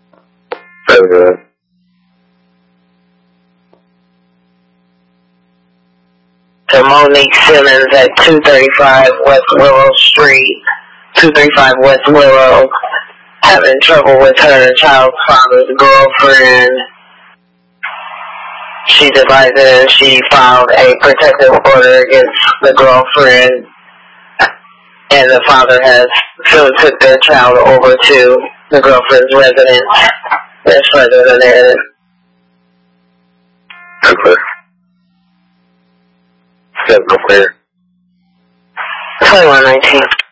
Very good. To Monique Simmons at 235 West Willow Street, 235 West Willow, having trouble with her child's father's girlfriend. She devises she filed a protective order against the girlfriend, and the father has took their child over to the girlfriend's residence. There's further than there. Okay. Step no clear. 2119.